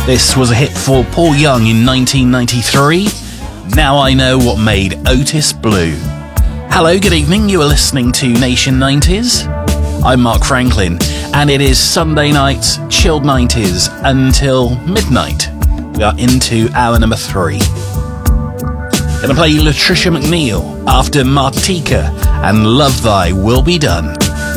This was a hit for Paul Young in 1993. Now I know what made Otis blue. Hello, good evening. You are listening to Nation 90s. I'm Mark Franklin, and it is Sunday night, chilled 90s until midnight. We are into hour number 3. Gonna play Latricia McNeil after Martika and Love Thy Will Be Done.